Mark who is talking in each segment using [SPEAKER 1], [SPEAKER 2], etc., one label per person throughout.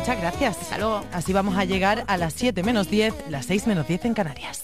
[SPEAKER 1] Muchas gracias.
[SPEAKER 2] Hasta luego.
[SPEAKER 1] Así vamos a llegar a las 7 menos 10, las 6 menos 10 en Canarias.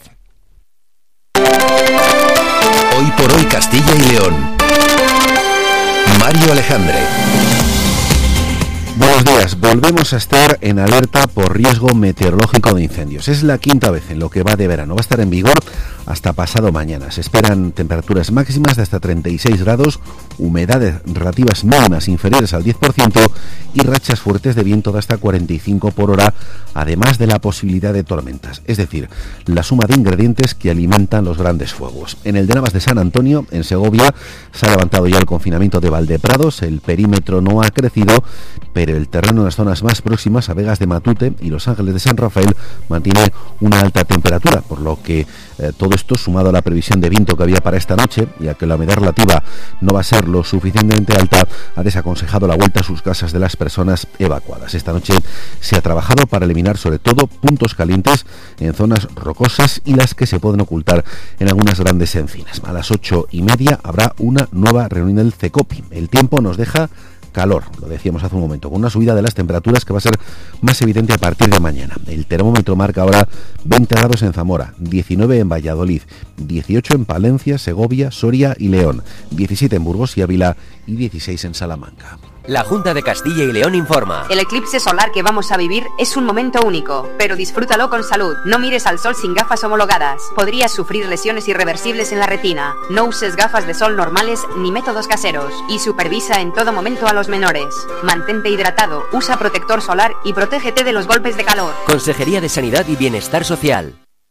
[SPEAKER 3] Hoy por hoy Castilla y León. Mario Alejandre.
[SPEAKER 4] Buenos días, volvemos a estar en alerta por riesgo meteorológico de incendios. Es la quinta vez en lo que va de verano. Va a estar en vigor hasta pasado mañana. Se esperan temperaturas máximas de hasta 36 grados, humedades relativas mínimas inferiores al 10% y rachas fuertes de viento de hasta 45 por hora, además de la posibilidad de tormentas. Es decir, la suma de ingredientes que alimentan los grandes fuegos. En el de Navas de San Antonio, en Segovia, se ha levantado ya el confinamiento de Valdeprados. El perímetro no ha crecido, pero el terreno en las zonas más próximas a Vegas de Matute y Los Ángeles de San Rafael mantiene una alta temperatura, por lo que todo esto, sumado a la previsión de viento que había para esta noche y a que la humedad relativa no va a ser lo suficientemente alta, ha desaconsejado la vuelta a sus casas de las personas evacuadas. Esta noche se ha trabajado para eliminar sobre todo puntos calientes en zonas rocosas y las que se pueden ocultar en algunas grandes encinas. A las 8:30 habrá una nueva reunión del CECOPI. El tiempo nos deja calor, lo decíamos hace un momento, con una subida de las temperaturas que va a ser más evidente a partir de mañana. El termómetro marca ahora 20 grados en Zamora, 19 en Valladolid, 18 en Palencia, Segovia, Soria y León, 17 en Burgos y Ávila y 16 en Salamanca.
[SPEAKER 5] La Junta de Castilla y León informa.
[SPEAKER 6] El eclipse solar que vamos a vivir es un momento único, pero disfrútalo con salud. No mires al sol sin gafas homologadas. Podrías sufrir lesiones irreversibles en la retina. No uses gafas de sol normales ni métodos caseros. Y supervisa en todo momento a los menores. Mantente hidratado, usa protector solar y protégete de los golpes de calor.
[SPEAKER 5] Consejería de Sanidad y Bienestar Social.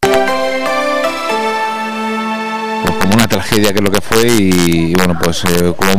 [SPEAKER 7] Como una tragedia, que es lo que fue, y bueno, pues como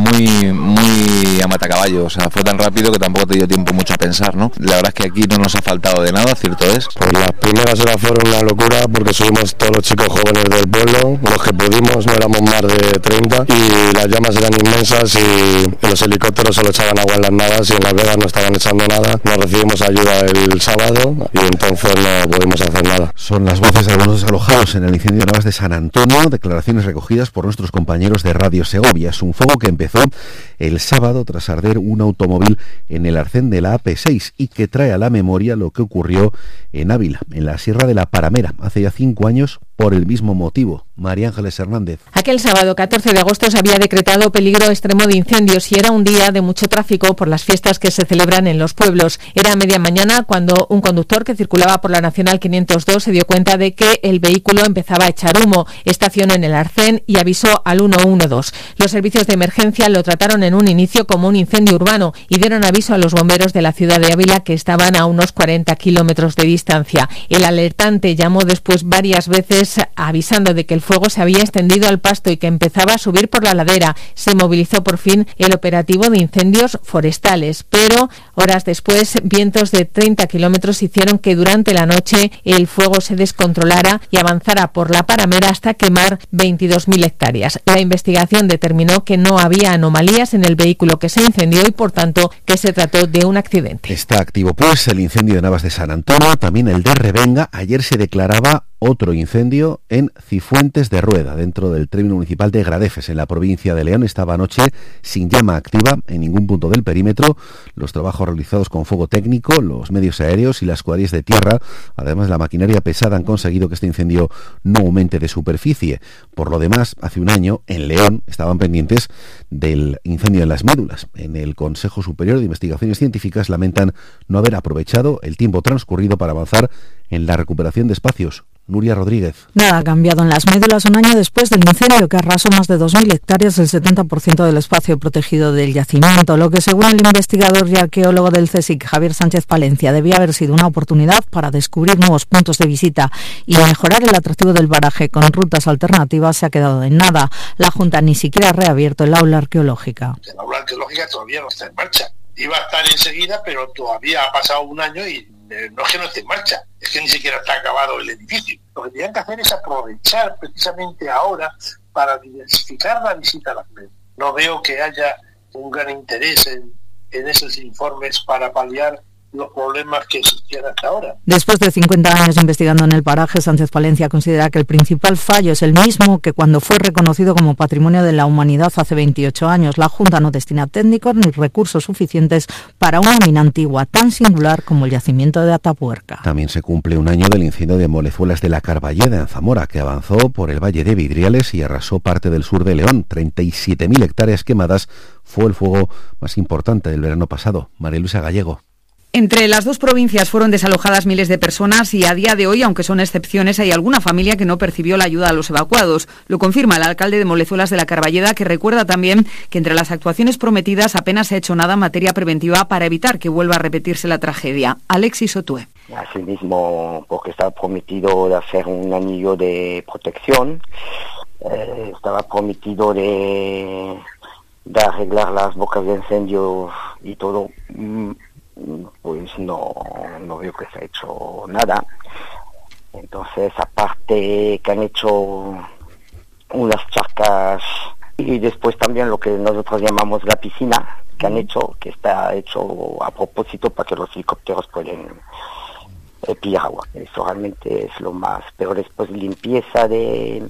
[SPEAKER 7] muy a matacaballo, o sea, fue tan rápido que tampoco te dio tiempo mucho a pensar, ¿no? La verdad es que aquí no nos ha faltado de nada, cierto es.
[SPEAKER 8] Pues las primeras horas fueron una locura porque subimos todos los chicos jóvenes del pueblo, los que pudimos, no éramos más de 30, y las llamas eran inmensas y los helicópteros solo echaban agua en las navas y en Las Vegas no estaban echando nada. No recibimos ayuda el sábado y entonces no pudimos hacer nada.
[SPEAKER 4] Son las voces de algunos desalojados en el incendio de Navas de San Antonio, declaraciones recogidas por nuestros compañeros de Radio Segovia. Es un fuego que empezó el sábado tras arder un automóvil en el arcén de la AP6 y que trae a la memoria lo que ocurrió en Ávila, en la Sierra de la Paramera, hace ya 5 años por el mismo motivo. María Ángeles Hernández.
[SPEAKER 2] Aquel sábado 14 de agosto se había decretado peligro extremo de incendios y era un día de mucho tráfico por las fiestas que se celebran en los pueblos. Era media mañana cuando un conductor que circulaba por la Nacional 502 se dio cuenta de que el vehículo empezaba a echar humo. Estacionó en el arcén y avisó al 112. Los servicios de emergencia lo trataron en un inicio como un incendio urbano y dieron aviso a los bomberos de la ciudad de Ávila, que estaban a unos 40 kilómetros de distancia. El alertante llamó después varias veces avisando de que el fuego se había extendido al pasto y que empezaba a subir por la ladera. Se movilizó por fin el operativo de incendios forestales, pero horas después vientos de 30 kilómetros hicieron que durante la noche el fuego se descontrolara y avanzara por la Paramera hasta quemar 22.000 hectáreas. La investigación determinó que no había anomalías en el vehículo que se incendió y por tanto que se trató de un accidente.
[SPEAKER 4] Está activo pues el incendio de Navas de San Antonio, también el de Revenga. Ayer se declaraba otro incendio en Cifuentes de Rueda, dentro del término municipal de Gradefes, en la provincia de León. Estaba anoche sin llama activa en ningún punto del perímetro. Los trabajos realizados con fuego técnico, los medios aéreos y las cuadrillas de tierra, además de la maquinaria pesada, han conseguido que este incendio no aumente de superficie. Por lo demás, hace un año, en León, estaban pendientes del incendio en Las Médulas. En el Consejo Superior de Investigaciones Científicas lamentan no haber aprovechado el tiempo transcurrido para avanzar en la recuperación de espacios. Nuria Rodríguez.
[SPEAKER 9] Nada ha cambiado en Las Médulas un año después del incendio que arrasó más de 2.000 hectáreas, el 70% del espacio protegido del yacimiento, lo que según el investigador y arqueólogo del CSIC, Javier Sánchez Palencia, debía haber sido una oportunidad para descubrir nuevos puntos de visita y mejorar el atractivo del paraje con rutas alternativas, se ha quedado en nada. La Junta ni siquiera ha reabierto el aula arqueológica.
[SPEAKER 10] El aula arqueológica todavía no está en marcha. Iba a estar enseguida, pero todavía ha pasado un año y no es que no esté en marcha, es que ni siquiera está acabado el edificio. Lo que tenían que hacer es aprovechar precisamente ahora para diversificar la visita a las Médulas. No veo que haya un gran interés en esos informes para paliar los problemas que existían hasta ahora.
[SPEAKER 9] Después de 50 años investigando en el paraje, Sánchez Palencia considera que el principal fallo es el mismo que cuando fue reconocido como Patrimonio de la Humanidad hace 28 años. La Junta no destina técnicos ni recursos suficientes para una mina antigua tan singular como el yacimiento de Atapuerca.
[SPEAKER 4] También se cumple un año del incendio de Molezuelas de la Carballeda en Zamora, que avanzó por el Valle de Vidriales y arrasó parte del sur de León. 37.000 hectáreas quemadas. Fue el fuego más importante del verano pasado. María Luisa Gallego.
[SPEAKER 11] Entre las dos provincias fueron desalojadas miles de personas y a día de hoy, aunque son excepciones, hay alguna familia que no percibió la ayuda a los evacuados. Lo confirma el alcalde de Molezuelas de la Carballeda, que recuerda también que entre las actuaciones prometidas apenas se ha hecho nada en materia preventiva para evitar que vuelva a repetirse la tragedia. Alexis Otue.
[SPEAKER 12] Asimismo, porque estaba prometido de hacer un anillo de protección, estaba prometido de arreglar las bocas de incendio y todo. Pues no veo que se ha hecho nada. Entonces, aparte que han hecho unas charcas y después también lo que nosotros llamamos la piscina, que han hecho, que está hecho a propósito para que los helicópteros puedan pillar agua. Eso realmente es lo más, pero después limpieza de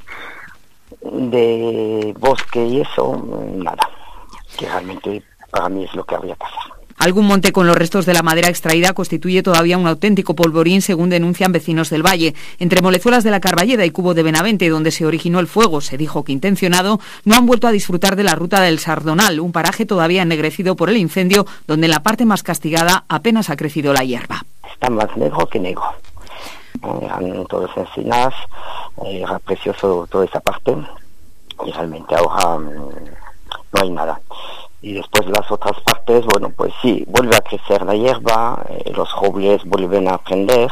[SPEAKER 12] bosque y eso, nada, que realmente para mí es lo que habría que hacer.
[SPEAKER 11] Algún monte con los restos de la madera extraída constituye todavía un auténtico polvorín, según denuncian vecinos del valle. Entre Molezuelas de la Carballeda y Cubo de Benavente, donde se originó el fuego, se dijo que intencionado, no han vuelto a disfrutar de la ruta del Sardonal, un paraje todavía ennegrecido por el incendio, donde en la parte más castigada apenas ha crecido la hierba.
[SPEAKER 12] Está más negro que negro. Eran todas encinas, era precioso toda esa parte, y realmente ahora no hay nada. Y después las otras partes, bueno, pues sí, vuelve a crecer la hierba, los robles vuelven a prender,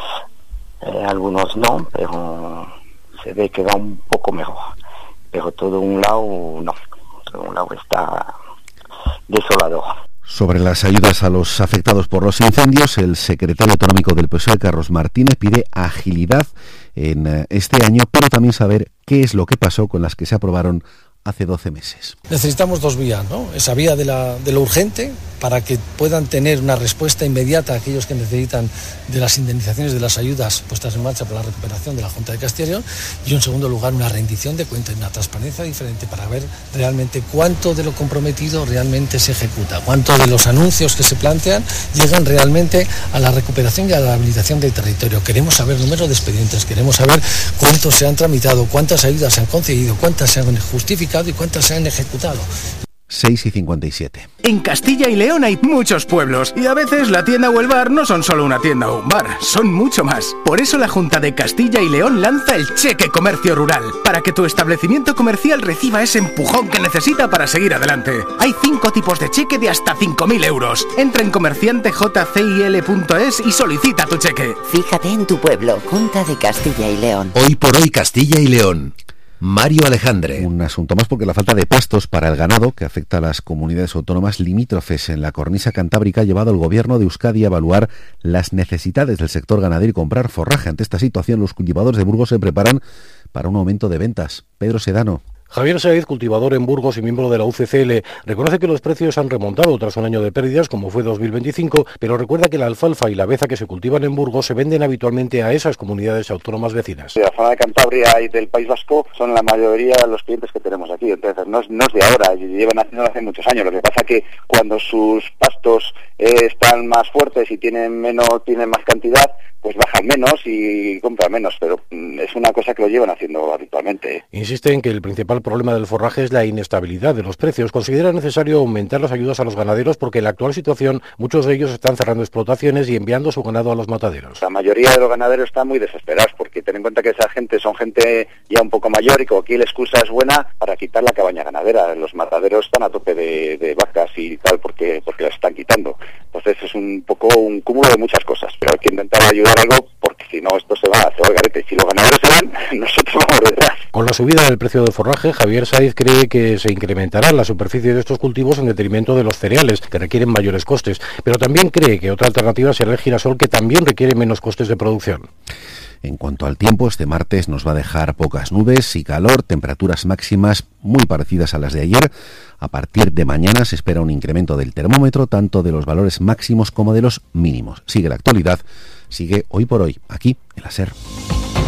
[SPEAKER 12] algunos no, pero se ve que va un poco mejor. Pero todo un lado no, todo un lado está desolador.
[SPEAKER 4] Sobre las ayudas a los afectados por los incendios, el secretario autonómico del PSOE, Carlos Martínez, pide agilidad en este año, pero también saber qué es lo que pasó con las que se aprobaron hace 12 meses.
[SPEAKER 13] Necesitamos dos vías, ¿no? Esa vía de lo urgente, para que puedan tener una respuesta inmediata a aquellos que necesitan de las indemnizaciones, de las ayudas puestas en marcha para la recuperación de la Junta de Castilla y León, y en segundo lugar una rendición de cuentas, una transparencia diferente para ver realmente cuánto de lo comprometido realmente se ejecuta, cuánto de los anuncios que se plantean llegan realmente a la recuperación y a la habilitación del territorio. Queremos saber número de expedientes, queremos saber cuántos se han tramitado, cuántas ayudas se han concedido, cuántas se han justificado y cuántas se han ejecutado.
[SPEAKER 4] 6:57.
[SPEAKER 14] En Castilla y León hay muchos pueblos y a veces la tienda o el bar no son solo una tienda o un bar, son mucho más. Por eso la Junta de Castilla y León lanza el Cheque Comercio Rural, para que tu establecimiento comercial reciba ese empujón que necesita para seguir adelante. Hay 5 tipos de cheque de hasta 5.000 euros. Entra en comerciantejcil.es y solicita tu cheque.
[SPEAKER 15] Fíjate en tu pueblo, Junta de Castilla y León.
[SPEAKER 3] Hoy por hoy Castilla y León. Mario Alejandre.
[SPEAKER 4] Un asunto más porque la falta de pastos para el ganado que afecta a las comunidades autónomas limítrofes en la cornisa cantábrica ha llevado al gobierno de Euskadi a evaluar las necesidades del sector ganadero y comprar forraje. Ante esta situación, los cultivadores de Burgos se preparan para un aumento de ventas. Pedro Sedano.
[SPEAKER 16] Javier Saez, cultivador en Burgos y miembro de la UCCL, reconoce que los precios han remontado tras un año de pérdidas, como fue 2025, pero recuerda que la alfalfa y la beza que se cultivan en Burgos se venden habitualmente a esas comunidades autónomas vecinas.
[SPEAKER 17] De la zona de Cantabria y del País Vasco son la mayoría de los clientes que tenemos aquí, entonces no es de ahora, llevan haciéndolo hace muchos años. Lo que pasa que cuando sus pastos están más fuertes y tienen más cantidad, pues bajan menos y compran menos, pero es una cosa que lo llevan haciendo habitualmente.
[SPEAKER 16] Insiste en que el principal problema del forraje es la inestabilidad de los precios. Considera necesario aumentar las ayudas a los ganaderos porque en la actual situación muchos de ellos están cerrando explotaciones y enviando su ganado a los mataderos.
[SPEAKER 17] La mayoría de los ganaderos están muy desesperados porque ten en cuenta que esa gente son gente ya un poco mayor y que aquí la excusa es buena para quitar la cabaña ganadera. Los mataderos están a tope de vacas y tal porque las están quitando. Entonces es un poco un cúmulo de muchas cosas, pero hay que intentar ayudar algo porque si no esto se va al garete. Si los ganaderos se van, nosotros vamos detrás.
[SPEAKER 16] Con la subida del precio del forraje, Javier Saez cree que se incrementará la superficie de estos cultivos en detrimento de los cereales, que requieren mayores costes, pero también cree que otra alternativa será el girasol, que también requiere menos costes de producción.
[SPEAKER 4] En cuanto al tiempo, este martes nos va a dejar pocas nubes y calor, temperaturas máximas muy parecidas a las de ayer. A partir de mañana se espera un incremento del termómetro, tanto de los valores máximos como de los mínimos. Sigue la actualidad, sigue Hoy por Hoy, aquí en la SER.